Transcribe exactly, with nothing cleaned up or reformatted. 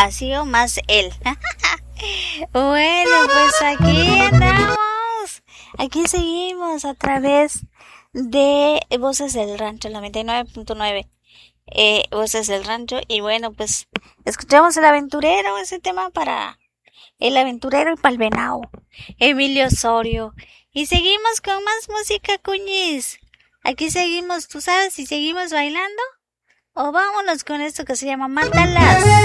ha sido más él. Bueno, pues aquí andamos. Aquí seguimos a través de Voces del Rancho, noventa y nueve punto nueve. Eh, Voces del Rancho. Y bueno, pues escuchamos El Aventurero, ese tema para El Aventurero y para el Venao, Emilio Osorio. Y seguimos con más música, cuñis. Aquí seguimos, tú sabes, si seguimos bailando o vámonos con esto que se llama Mátalas.